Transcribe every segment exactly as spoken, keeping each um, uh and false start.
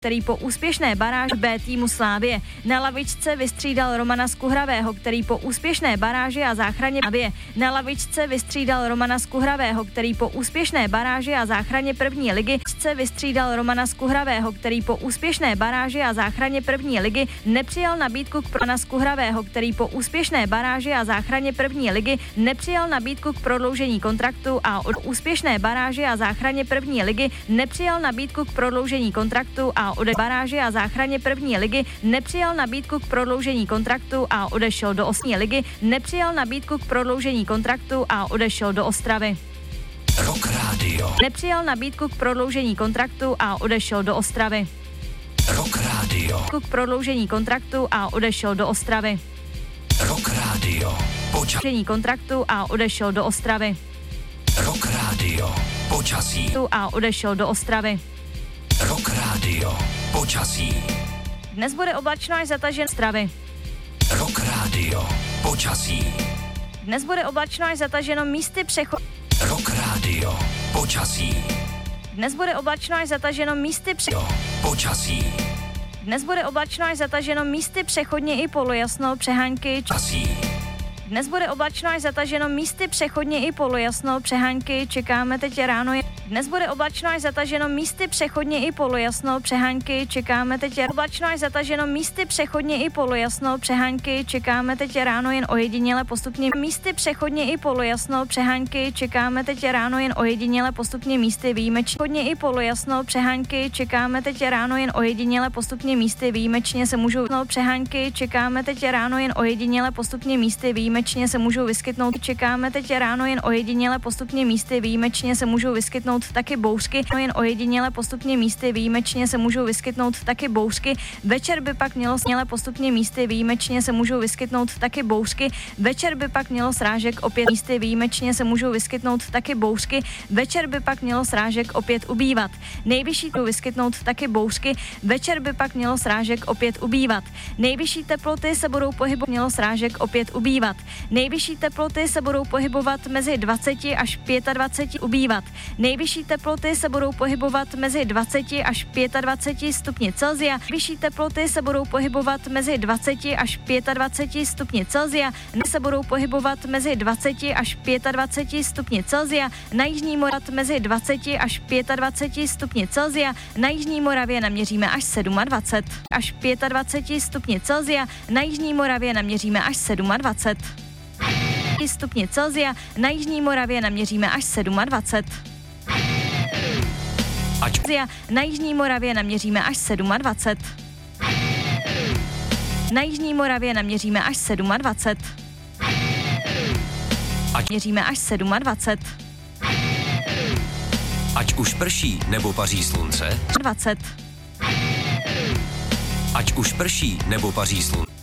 který po úspěšné baráži B týmu Slávie na lavičce vystřídal Romana Skuhravého, který po úspěšné baráži a záchraně Slávie na lavičce vystřídal Romana Skuhravého, který po úspěšné baráži a záchraně první ligy vystřídal Romana Skuhravého, který po úspěšné baráži a záchraně první ligy nepřijal nabídku k Romana Skuhravého, který po úspěšné baráži a záchraně první ligy nepřijal nabídku k prodloužení kontraktu a od úspěšné baráži a záchraně první ligy nepřijal nabídku k prodloužení kontraktu a od baráži a záchraně první ligy nepřijal nabídku k prodloužení kontraktu a odešel do osmé ligy, nepřijal nabídku k prodloužení kontraktu a odešel do Ostravy. Rock Radio. Nepřijal nabídku k prodloužení kontraktu a odešel do Ostravy. Rock Radio. K prodloužení kontraktu a odešel do Ostravy. Rock Radio. Počasí kontraktu a odešel do Ostravy. Rock Radio. Počasí. A odešel do Ostravy. Rock Radio. Počasí. Dnes bude oblačno až zatažen Ostravy. Rock Radio. Počasí. Dnes bude oblačno až zataženo místy přechod. Rock Radio. Počasí. Dnes bude oblačno až zataženo místy přechod. Počasí. Dnes bude oblačno až zataženo místy přechodně i polojasno, přehánky. Počasí. Dnes bude oblačno až zataženo místy přechodně i polojasno, přehánky, čekáme teď ráno. Je... Dnes bude oblačno až zataženo místy přechodně i polojasno, přehánky, čekáme teď je... Oblačno až zataženo místy přechodně i polojasno, přehánky, čekáme teď ráno jen ojediněle postupně místy přechodně i polojasno, přehánky, čekáme teď ráno jen ojediněle postupně místy výjimečně přechodně i polojasno, přehánky, čekáme teď ráno jen ojediněle postupně místy výjimečně se můžou no, přehánky, čekáme teď ráno jen ojediněle postupně místy výjimečně se můžou vyskytnout. Čekáme teď ráno jen ojediněle postupně místy výjimečně se můžou vyskytnout taky bouřky. No jen ojediněle postupně místy výjimečně se můžou vyskytnout taky bouřky. Večer by pak mělo sněle postupně místy výjimečně se můžou vyskytnout taky bouřky. Večer by pak mělo srážek opět místy výjimečně se můžou vyskytnout taky bouřky. Večer by pak mělo srážek opět ubývat. Nejvyšší to vyskytnout taky bouřky. Večer by pak mělo srážek opět ubývat. Nejvyšší teploty se budou pohybovat mělo srážek opět ubývat. Nejvyšší teploty se budou pohybovat mezi dvacet až dvacet pět ubývat. Nejvyšší teploty se budou pohybovat mezi dvacet až dvacet pět stupni Celsia. Vyšší teploty se budou pohybovat mezi dvacet až dvacet pět stupni Celsia. Se budou pohybovat mezi dvacet až dvacet pět stupni Celsia. Na jižní Moravě mezi dvacet až dvacet pět stupni Celsia. Na jižní Moravě naměříme až dvacet sedm až dvacet pět stupni Celsia. Na jižní Moravě naměříme až dvacet sedm stupni Celsia, na jižní Moravě naměříme až dvacet sedm. Ať na jižní Moravě naměříme až dvacet sedm. Na jižní Moravě naměříme až dvacet sedm. Ať měříme až dvacet sedm. Ať už prší nebo paří slunce. dvacet. Ať už prší nebo paří slunce.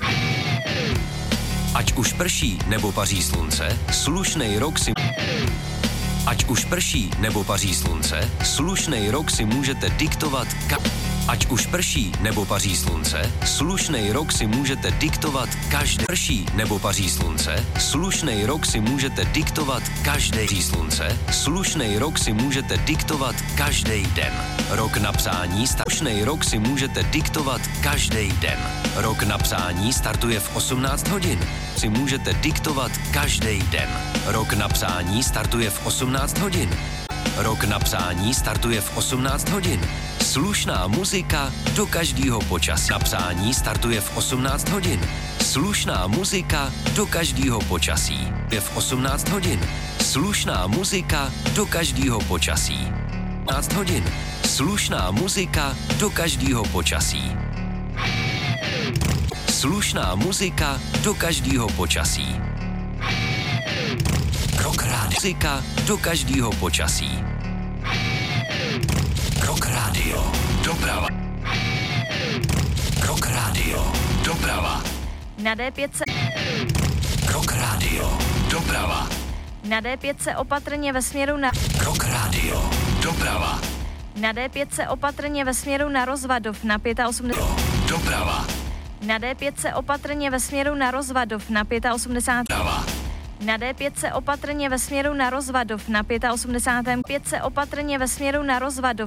Ať už prší nebo paří slunce, slušnej rok si... Ať už prší nebo paří slunce, slušnej rok si můžete diktovat ka... Ať už prší nebo paří slunce, slušnej rok si můžete diktovat každý... Prší nebo paří slunce, slušnej rok si můžete diktovat každý slunce, slušnej rok si můžete diktovat každý den. Rok na psání, slušnej rok si můžete diktovat každý den. Rok na psání startuje v osmnáct hodin. Si můžete diktovat každý den. Rok na psání startuje v osmnáct hodin. Rok na psání startuje v osmnáct hodin. Slušná muzika do každého počasí. Na psání startuje v osmnáct hodin. Slušná muzika do každého počasí. Je v osmnáct hodin. Slušná muzika do každého počasí. osmnáct hodin. Slušná muzika do každého počasí. Slušná muzika do každého počasí. Rock Radio. Muzika do každého počasí. Rock Radio. Doprava. Rock Radio. Doprava. Na D pět se... Rock Radio. Doprava. Na D pět se opatrně ve směru na... Rock Radio. Doprava. Na D pět se opatrně ve směru na Rozvadov na osmdesát pět. Doprava. Na D pět se opatrně ve směru na Rozvadov na osmdesát pět. Doprava. Na D pět se opatrně ve směru na Rozvadov na osmdesát pět. pět se opatrně ve směru na Rozvadov